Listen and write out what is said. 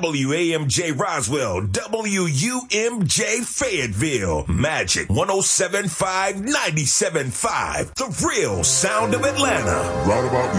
WAMJ Roswell, WUMJ Fayetteville, Magic 107.5, 97.5, the real sound of Atlanta. Right about